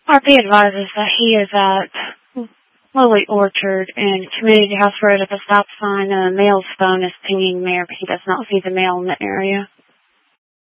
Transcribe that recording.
RP advises that he is at Lily Orchard and Community House Road at the stop sign, and the mail's phone is pinging there, but he does not see the mail in the area.